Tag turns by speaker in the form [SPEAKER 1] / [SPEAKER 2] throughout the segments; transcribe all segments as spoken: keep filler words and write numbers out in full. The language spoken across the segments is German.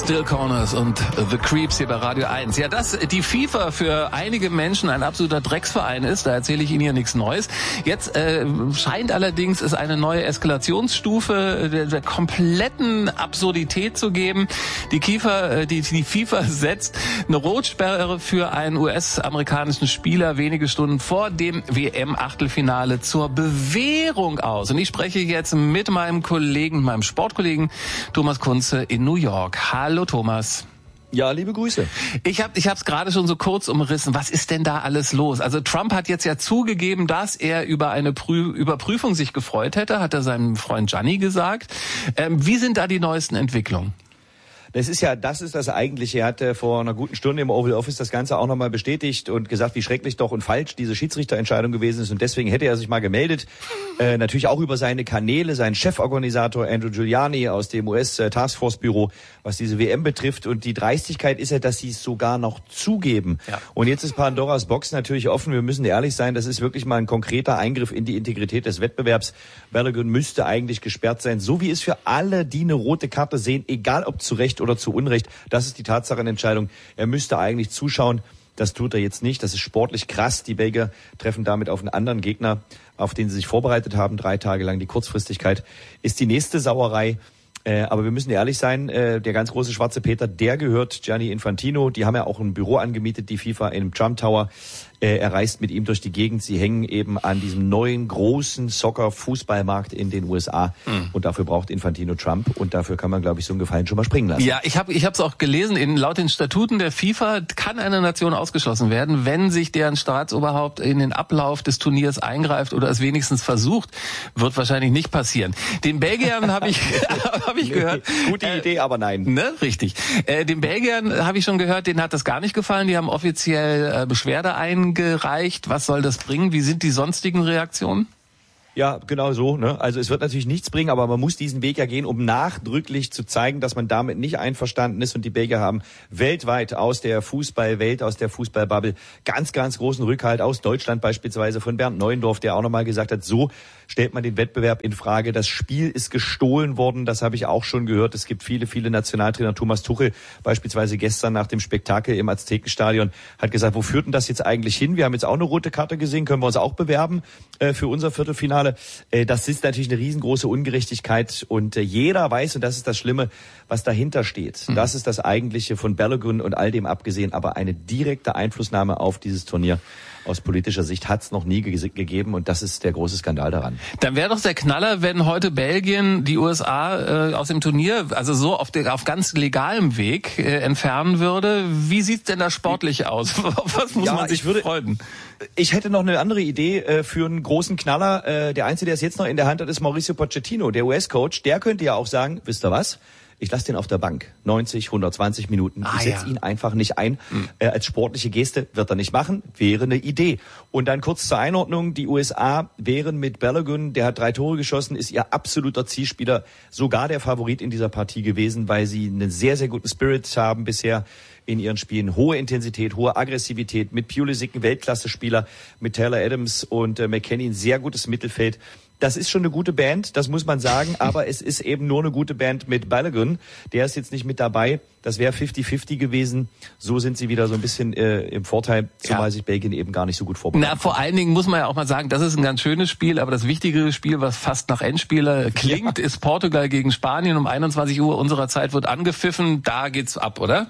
[SPEAKER 1] Still Corners und The Creeps hier bei Radio eins. Ja, dass die FIFA für einige Menschen ein absoluter Drecksverein ist, da erzähle ich Ihnen hier nichts Neues. Jetzt äh, scheint allerdings es eine neue Eskalationsstufe der, der kompletten Absurdität zu geben. Die FIFA, äh, die, die FIFA setzt eine Rotsperre für einen U S-amerikanischen Spieler wenige Stunden vor dem W M-Achtelfinale zur Bewährung aus. Und ich spreche jetzt mit meinem Kollegen, meinem Sportkollegen Thomas Kunze in New York. Hallo Thomas.
[SPEAKER 2] Ja, liebe Grüße.
[SPEAKER 1] Ich habe ich habe es gerade schon so kurz umrissen. Was ist denn da alles los? Also Trump hat jetzt ja zugegeben, dass er über eine Prü- Überprüfung sich gefreut hätte, hat er seinem Freund Gianni gesagt. Ähm, wie sind da die neuesten Entwicklungen?
[SPEAKER 2] Das ist ja, das ist das Eigentliche. Er hatte vor einer guten Stunde im Oval Office das Ganze auch nochmal bestätigt und gesagt, wie schrecklich doch und falsch diese Schiedsrichterentscheidung gewesen ist. Und deswegen hätte er sich mal gemeldet. Äh, natürlich auch über seine Kanäle, seinen Cheforganisator Andrew Giuliani aus dem U S-Taskforce-Büro, was diese W M betrifft. Und die Dreistigkeit ist ja, dass sie es sogar noch zugeben. Ja. Und jetzt ist Pandoras Box natürlich offen. Wir müssen ehrlich sein, das ist wirklich mal ein konkreter Eingriff in die Integrität des Wettbewerbs. Balogun müsste eigentlich gesperrt sein, so wie es für alle, die eine rote Karte sehen, egal ob zu Recht oder zu Unrecht. Das ist die Tatsachenentscheidung. Er müsste eigentlich zuschauen. Das tut er jetzt nicht. Das ist sportlich krass. Die Belgier treffen damit auf einen anderen Gegner, auf den sie sich vorbereitet haben. Drei Tage lang die Kurzfristigkeit ist die nächste Sauerei. Äh, aber wir müssen ehrlich sein, äh, der ganz große schwarze Peter, der gehört Gianni Infantino. Die haben ja auch ein Büro angemietet, die FIFA, im Trump Tower. Äh, er reist mit ihm durch die Gegend. Sie hängen eben an diesem neuen, großen Soccer-Fußballmarkt in den U S A. Mhm. Und dafür braucht Infantino Trump. Und dafür kann man, glaube ich, so einen Gefallen schon mal springen lassen.
[SPEAKER 1] Ja, ich habe ich habe es auch gelesen. In, laut den Statuten der FIFA kann eine Nation ausgeschlossen werden, wenn sich deren Staatsoberhaupt in den Ablauf des Turniers eingreift oder es wenigstens versucht. Wird wahrscheinlich nicht passieren. Den Belgiern habe ich habe ich nee, gehört.
[SPEAKER 2] Gute äh, Idee, aber nein.
[SPEAKER 1] Ne, richtig. Äh, den Belgiern habe ich schon gehört, denen hat das gar nicht gefallen. Die haben offiziell äh, Beschwerde eingereicht. Was soll das bringen? Wie sind die sonstigen Reaktionen?
[SPEAKER 2] Ja, genau so. Ne? Also es wird natürlich nichts bringen, aber man muss diesen Weg ja gehen, um nachdrücklich zu zeigen, dass man damit nicht einverstanden ist. Und die Belgier haben weltweit aus der Fußballwelt, aus der Fußballbubble ganz, ganz großen Rückhalt, aus Deutschland beispielsweise von Bernd Neuendorf, der auch nochmal gesagt hat, so stellt man den Wettbewerb in Frage. Das Spiel ist gestohlen worden, das habe ich auch schon gehört. Es gibt viele, viele Nationaltrainer. Thomas Tuchel beispielsweise gestern nach dem Spektakel im Aztekenstadion hat gesagt, wo führt denn das jetzt eigentlich hin? Wir haben jetzt auch eine rote Karte gesehen, können wir uns auch bewerben äh, für unser Viertelfinale. Das ist natürlich eine riesengroße Ungerechtigkeit und jeder weiß, und das ist das Schlimme, was dahinter steht. Mhm. Das ist das Eigentliche von Balogun und all dem abgesehen, aber eine direkte Einflussnahme auf dieses Turnier aus politischer Sicht hat es noch nie ge- gegeben und das ist der große Skandal daran.
[SPEAKER 1] Dann wäre doch der Knaller, wenn heute Belgien die U S A äh, aus dem Turnier, also so auf, der, auf ganz legalem Weg äh, entfernen würde. Wie sieht's denn da sportlich aus? Auf was muss ja, man sich ich würde, freuen?
[SPEAKER 2] Ich hätte noch eine andere Idee äh, für einen großen Knaller. Äh, der Einzige, der es jetzt noch in der Hand hat, ist Mauricio Pochettino, der U S-Coach. Der könnte ja auch sagen, wisst ihr was? Ich lasse den auf der Bank. neunzig, hundertzwanzig Minuten. Ah, ich setze ja. ihn einfach nicht ein. Mhm. Äh, als sportliche Geste wird er nicht machen. Wäre eine Idee. Und dann kurz zur Einordnung. Die U S A wären mit Balogun, der hat drei Tore geschossen, ist ihr absoluter Zielspieler, sogar der Favorit in dieser Partie gewesen, weil sie einen sehr, sehr guten Spirit haben bisher in ihren Spielen. Hohe Intensität, hohe Aggressivität. Mit Pulisic ein Weltklasse-Spieler, mit Taylor Adams und äh, McKennie ein sehr gutes Mittelfeld. Das ist schon eine gute Band, das muss man sagen, aber es ist eben nur eine gute Band mit Balogun. Der ist jetzt nicht mit dabei. Das wäre fifty fifty gewesen. So sind sie wieder so ein bisschen äh, im Vorteil, zumal ja. sich Belgien eben gar nicht so gut vorbereitet.
[SPEAKER 1] Na, vor allen Dingen muss man ja auch mal sagen, das ist ein ganz schönes Spiel, aber das wichtigere Spiel, was fast nach Endspieler klingt, ja. ist Portugal gegen Spanien. Um einundzwanzig Uhr unserer Zeit wird angepfiffen. Da geht's ab, oder?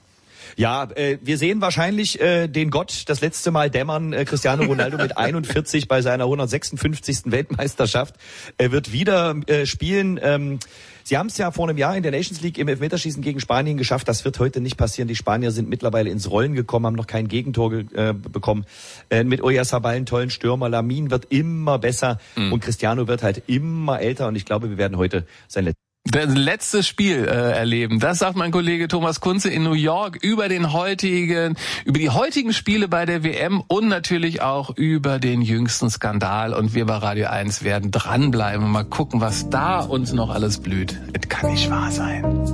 [SPEAKER 2] Ja, äh, wir sehen wahrscheinlich äh, den Gott das letzte Mal dämmern. Äh, Cristiano Ronaldo mit einundvierzig bei seiner hundertsechsundfünfzigsten Weltmeisterschaft. Er wird wieder äh, spielen. Ähm, Sie haben es ja vor einem Jahr in der Nations League im Elfmeterschießen gegen Spanien geschafft. Das wird heute nicht passieren. Die Spanier sind mittlerweile ins Rollen gekommen, haben noch kein Gegentor ge- äh, bekommen. Äh, mit Oyarzabal einen tollen Stürmer. Lamin wird immer besser mhm. und Cristiano wird halt immer älter. Und ich glaube, wir werden heute sein letztes
[SPEAKER 1] das letzte Spiel äh, erleben. Das sagt mein Kollege Thomas Kunze in New York über den heutigen, über die heutigen Spiele bei der W M und natürlich auch über den jüngsten Skandal. Und wir bei Radio eins werden dranbleiben und mal gucken, was da uns noch alles blüht. Es kann nicht wahr sein.